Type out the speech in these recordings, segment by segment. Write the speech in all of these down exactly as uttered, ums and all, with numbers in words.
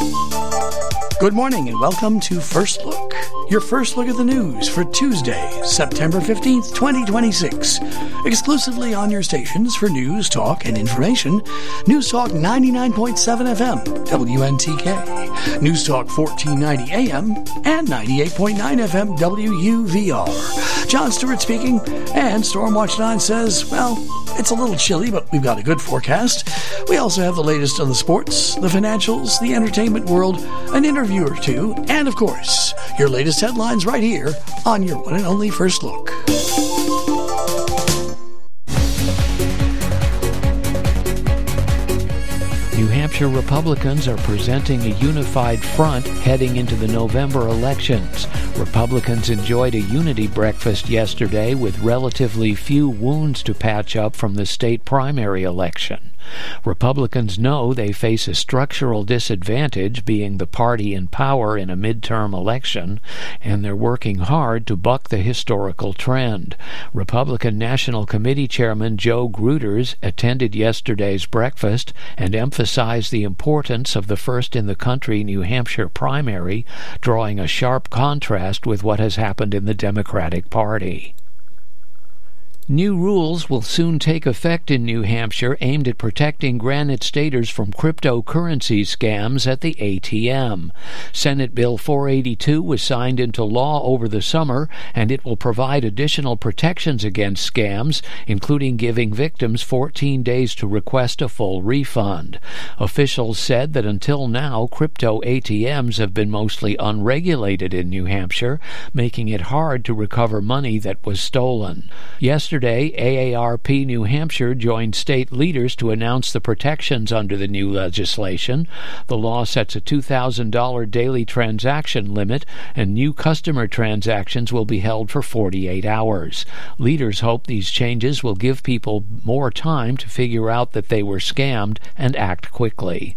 Good morning and welcome to First Look, your first look at the news for Tuesday, September fifteenth, twenty twenty-six. Exclusively on your stations for news, talk, and information. News Talk ninety-nine point seven F M, W N T K. News Talk fourteen ninety A M and ninety-eight point nine F M, W U V R. John Stewart speaking, and Stormwatch nine says, well, it's a little chilly, but we've got a good forecast. We also have the latest on the sports, the financials, the entertainment world, an interview or two, and of course, your latest headlines right here on your one and only First Look. New Hampshire Republicans are presenting a unified front heading into the November elections. Republicans enjoyed a unity breakfast yesterday with relatively few wounds to patch up from the state primary election. Republicans know they face a structural disadvantage being the party in power in a midterm election, and they're working hard to buck the historical trend. Republican National Committee Chairman Joe Gruters attended yesterday's breakfast and emphasized the importance of the first-in-the-country New Hampshire primary, drawing a sharp contrast with what has happened in the Democratic Party. New rules will soon take effect in New Hampshire aimed at protecting Granite Staters from cryptocurrency scams at the A T M. Senate Bill four eighty-two was signed into law over the summer, and it will provide additional protections against scams, including giving victims fourteen days to request a full refund. Officials said that until now, crypto A T Ms have been mostly unregulated in New Hampshire, making it hard to recover money that was stolen. Yesterday, Yesterday, A A R P New Hampshire joined state leaders to announce the protections under the new legislation. The law sets a two thousand dollars daily transaction limit, and new customer transactions will be held for forty-eight hours. Leaders hope these changes will give people more time to figure out that they were scammed and act quickly.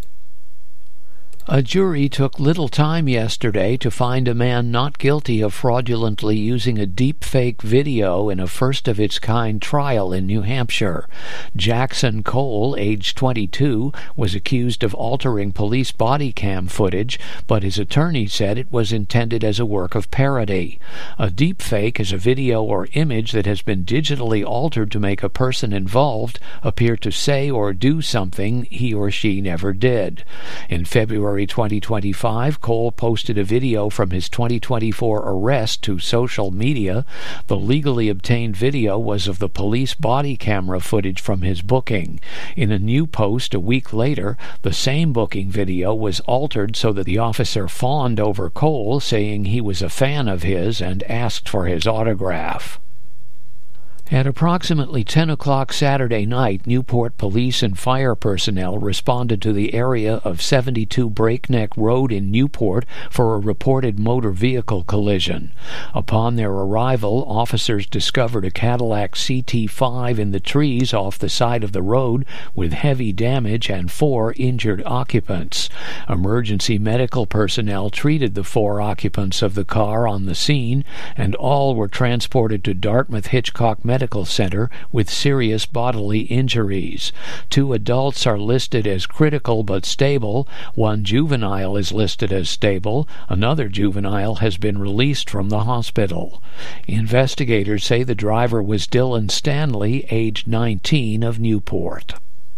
A jury took little time yesterday to find a man not guilty of fraudulently using a deep-fake video in a first-of-its-kind trial in New Hampshire. Jackson Cole, age twenty-two, was accused of altering police body cam footage, but his attorney said it was intended as a work of parody. A deepfake is a video or image that has been digitally altered to make a person involved appear to say or do something he or she never did. In February twenty twenty-five, Cole posted a video from his twenty twenty-four arrest to social media. The legally obtained video was of the police body camera footage from his booking. In a new post a week later, the same booking video was altered so that the officer fawned over Cole, saying he was a fan of his and asked for his autograph. At approximately ten o'clock Saturday night, Newport police and fire personnel responded to the area of seventy-two Breakneck Road in Newport for a reported motor vehicle collision. Upon their arrival, officers discovered a Cadillac C T five in the trees off the side of the road with heavy damage and four injured occupants. Emergency medical personnel treated the four occupants of the car on the scene, and all were transported to Dartmouth Hitchcock Medical Medical Center with serious bodily injuries. Two adults are listed as critical but stable. One juvenile is listed as stable. Another juvenile has been released from the hospital. Investigators say the driver was Dylan Stanley, aged nineteen, of Newport.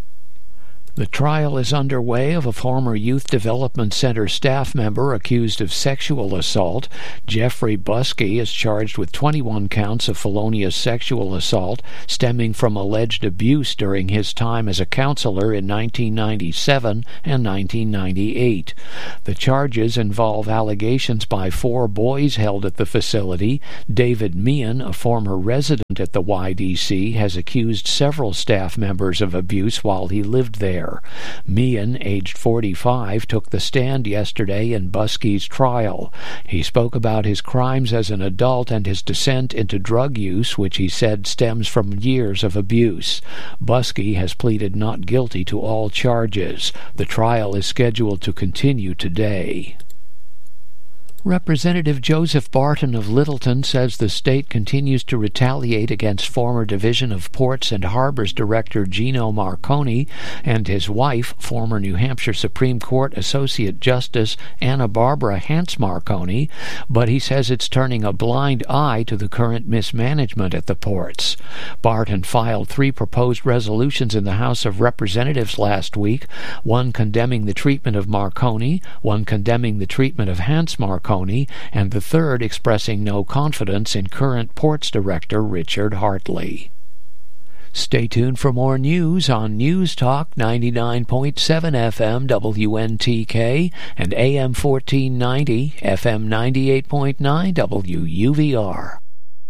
The trial is underway of a former Youth Development Center staff member accused of sexual assault. Jeffrey Buskey is charged with twenty-one counts of felonious sexual assault stemming from alleged abuse during his time as a counselor in nineteen ninety-seven and nineteen ninety-eight. The charges involve allegations by four boys held at the facility. David Meehan, a former resident at the Y D C, has accused several staff members of abuse while he lived there. Meehan, aged forty-five, took the stand yesterday in Buskey's trial. He spoke about his crimes as an adult and his descent into drug use, which he said stems from years of abuse. Buskey has pleaded not guilty to all charges. The trial is scheduled to continue today. Representative Joseph Barton of Littleton says the state continues to retaliate against former Division of Ports and Harbors Director Gino Marconi and his wife, former New Hampshire Supreme Court Associate Justice Anna Barbara Hance Marconi, but he says it's turning a blind eye to the current mismanagement at the ports. Barton filed three proposed resolutions in the House of Representatives last week, one condemning the treatment of Marconi, one condemning the treatment of Hance Marconi, and the third expressing no confidence in current Ports Director Richard Hartley. Stay tuned for more news on News Talk ninety-nine point seven F M W N T K and A M fourteen ninety, F M ninety-eight point nine W U V R.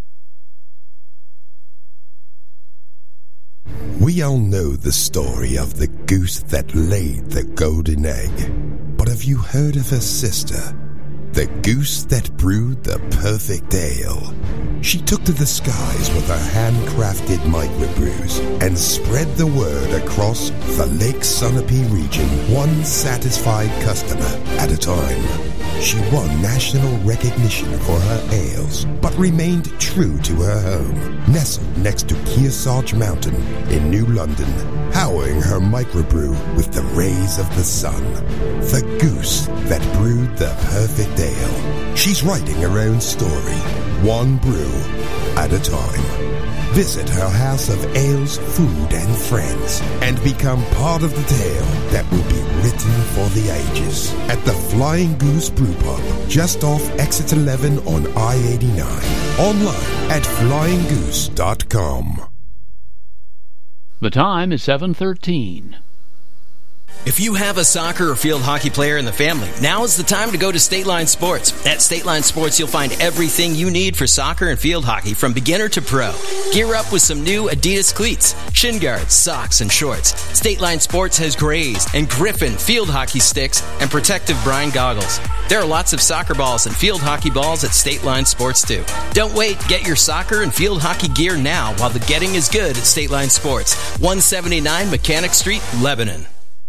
We all know the story of the goose that laid the golden egg. But have you heard of her sister? The goose that brewed the perfect ale. She took to the skies with her handcrafted microbrews and spread the word across the Lake Sunapee region, one satisfied customer at a time. She won national recognition for her ales, but remained true to her home, nestled next to Kearsarge Mountain in New London, powering her microbrew with the rays of the sun. The goose that brewed the perfect ale. She's writing her own story, one brew at a time. Visit her house of ales, food, and friends, and become part of the tale that will be written for the ages at the Flying Goose Brew Pub, just off Exit eleven on I eighty-nine. Online at flying goose dot com. The time is seven thirteen. If you have a soccer or field hockey player in the family, now is the time to go to State Line Sports. At State Line Sports, you'll find everything you need for soccer and field hockey from beginner to pro. Gear up with some new Adidas cleats, shin guards, socks, and shorts. State Line Sports has Grays and Griffin field hockey sticks and protective brine goggles. There are lots of soccer balls and field hockey balls at State Line Sports, too. Don't wait. Get your soccer and field hockey gear now while the getting is good at State Line Sports. one seventy-nine Mechanic Street, Lebanon.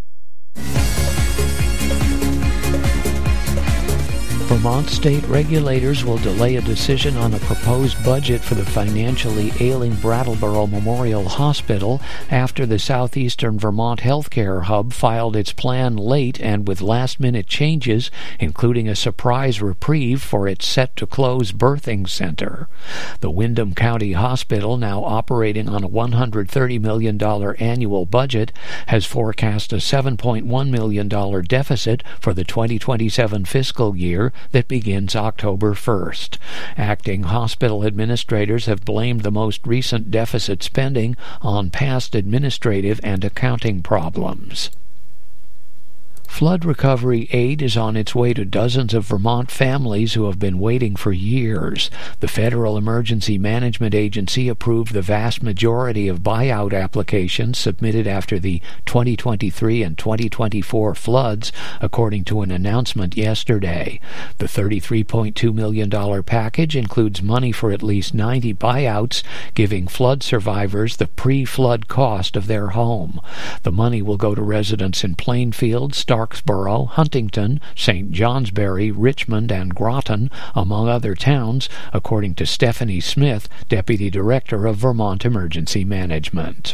Vermont state regulators will delay a decision on a proposed budget for the financially ailing Brattleboro Memorial Hospital after the Southeastern Vermont Healthcare Hub filed its plan late and with last-minute changes, including a surprise reprieve for its set-to-close birthing center. The Windham County Hospital, now operating on a one hundred thirty million dollars annual budget, has forecast a seven point one million dollars deficit for the twenty twenty-seven fiscal year that begins October first. Acting hospital administrators have blamed the most recent deficit spending on past administrative and accounting problems. Flood recovery aid is on its way to dozens of Vermont families who have been waiting for years. The Federal Emergency Management Agency approved the vast majority of buyout applications submitted after the twenty twenty-three and twenty twenty-four floods, according to an announcement yesterday. The thirty-three point two million dollars package includes money for at least ninety buyouts, giving flood survivors the pre-flood cost of their home. The money will go to residents in Plainfield, Starksboro, Huntington, Saint Johnsbury, Richmond, and Groton, among other towns, according to Stephanie Smith, Deputy Director of Vermont Emergency Management.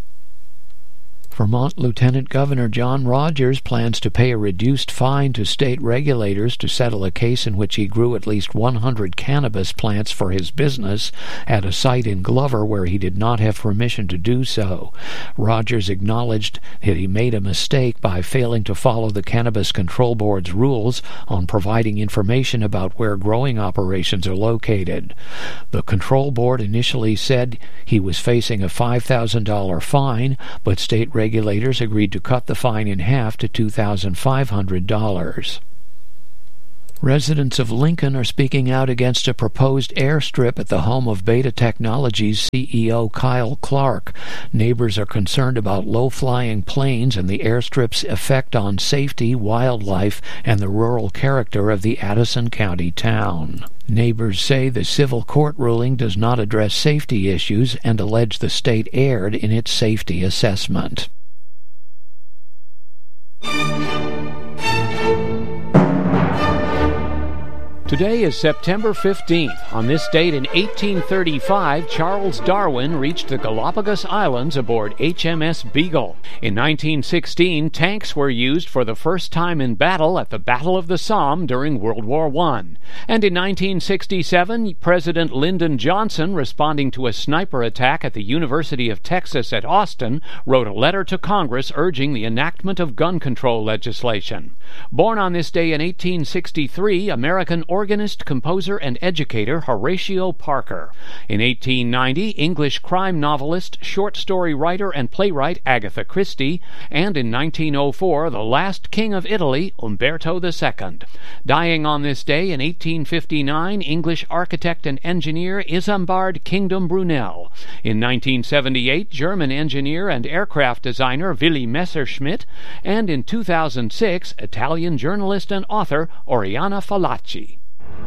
Vermont Lieutenant Governor John Rogers plans to pay a reduced fine to state regulators to settle a case in which he grew at least one hundred cannabis plants for his business at a site in Glover where he did not have permission to do so. Rogers acknowledged that he made a mistake by failing to follow the Cannabis Control Board's rules on providing information about where growing operations are located. The Control Board initially said he was facing a five thousand dollars fine, but state regulators Regulators agreed to cut the fine in half to two thousand five hundred dollars. Residents of Lincoln are speaking out against a proposed airstrip at the home of Beta Technologies C E O Kyle Clark. Neighbors are concerned about low-flying planes and the airstrip's effect on safety, wildlife, and the rural character of the Addison County town. Neighbors say the civil court ruling does not address safety issues and allege the state erred in its safety assessment. Today is September fifteenth. On this date in eighteen thirty-five, Charles Darwin reached the Galapagos Islands aboard H M S Beagle. In nineteen sixteen, tanks were used for the first time in battle at the Battle of the Somme during World War One. And in nineteen sixty-seven, President Lyndon Johnson, responding to a sniper attack at the University of Texas at Austin, wrote a letter to Congress urging the enactment of gun control legislation. Born on this day in eighteen sixty-three, American organist, composer, and educator Horatio Parker. In eighteen ninety, English crime novelist, short story writer, and playwright Agatha Christie, and in nineteen oh four, the last king of Italy, Umberto the Second. Dying on this day in eighteen fifty-nine, English architect and engineer Isambard Kingdom Brunel. In nineteen seventy-eight, German engineer and aircraft designer Willy Messerschmitt, and in two thousand six, Italian journalist and author Oriana Fallaci.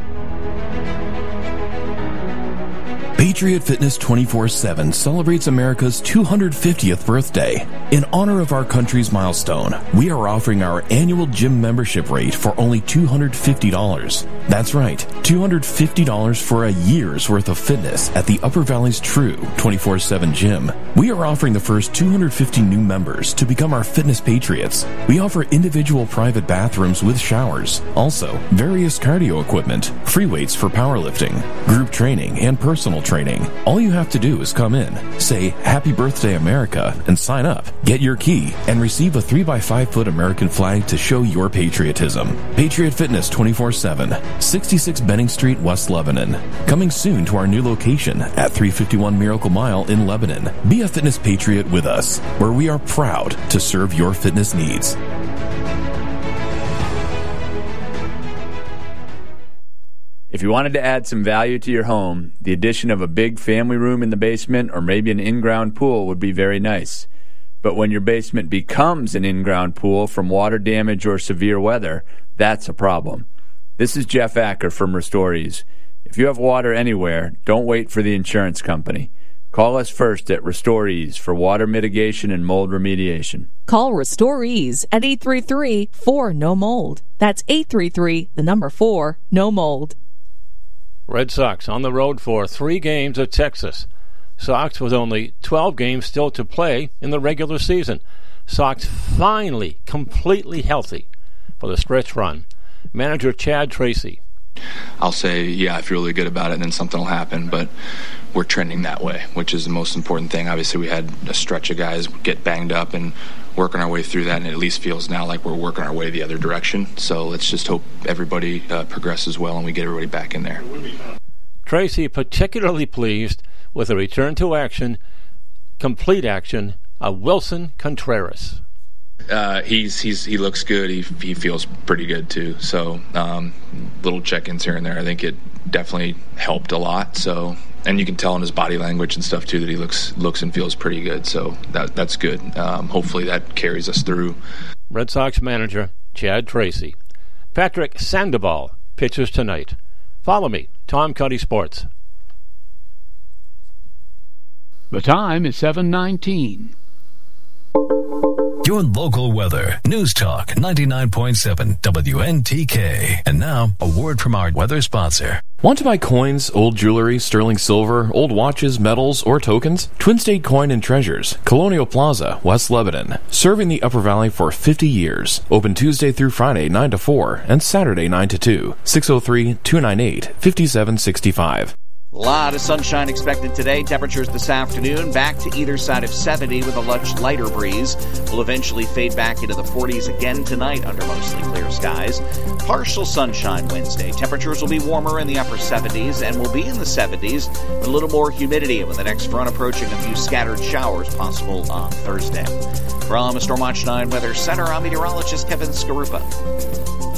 Patriot Fitness twenty-four seven celebrates America's two hundred fiftieth birthday. In honor of our country's milestone, we are offering our annual gym membership rate for only two hundred fifty dollars. That's right, two hundred fifty dollars for a year's worth of fitness at the Upper Valley's true twenty-four seven gym. We are offering the first two hundred fifty new members to become our fitness patriots. We offer individual private bathrooms with showers, also various cardio equipment, free weights for powerlifting, group training, and personal training. All you have to do is come in, say Happy Birthday America, and sign up. Get your key and receive a three by five foot American flag to show your patriotism. Patriot Fitness twenty-four seven, sixty-six Benning Street, West Lebanon. Coming soon to our new location at three fifty-one Miracle Mile in Lebanon. Be a fitness patriot with us, where we are proud to serve your fitness needs. If you wanted to add some value to your home, the addition of a big family room in the basement or maybe an in-ground pool would be very nice. But when your basement becomes an in-ground pool from water damage or severe weather, that's a problem. This is Jeff Acker from Restorees. If you have water anywhere, don't wait for the insurance company. Call us first at Restorees for water mitigation and mold remediation. Call Restorees at eight three three, four, N O mold. That's eight three three, the number four, no mold. Red Sox on the road for three games at Texas. Sox with only twelve games still to play in the regular season. Sox finally completely healthy for the stretch run. Manager Chad Tracy. I'll say, yeah, I feel really good about it, and then something will happen, but we're trending that way, which is the most important thing. Obviously, we had a stretch of guys get banged up and working our way through that, and it at least feels now like we're working our way the other direction. So let's just hope everybody uh, progresses well and we get everybody back in there. Tracy particularly pleased with the return to action, complete action, of Wilson Contreras. Uh, he's he's he looks good. He he feels pretty good too. So um, little check-ins here and there. I think it definitely helped a lot. So and you can tell in his body language and stuff too that he looks looks and feels pretty good. So that that's good. Um, hopefully that carries us through. Red Sox manager Chad Tracy. Patrick Sandoval pitches tonight. Follow me, Tom Cuddy Sports. The time is seven nineteen. Your local weather. News Talk ninety-nine point seven W N T K. And now, a word from our weather sponsor. Want to buy coins, old jewelry, sterling silver, old watches, medals, or tokens? Twin State Coin and Treasures, Colonial Plaza, West Lebanon. Serving the Upper Valley for fifty years. Open Tuesday through Friday, nine to four, and Saturday, nine to two. six oh three, two nine eight, five seven six five. A lot of sunshine expected today. Temperatures this afternoon back to either side of seventy with a much lighter breeze. Will eventually fade back into the forties again tonight under mostly clear skies. Partial sunshine Wednesday. Temperatures will be warmer in the upper seventies and will be in the seventies with a little more humidity, with the next front approaching a few scattered showers possible on Thursday. From Storm Watch nine Weather Center, I'm meteorologist Kevin Skarupa.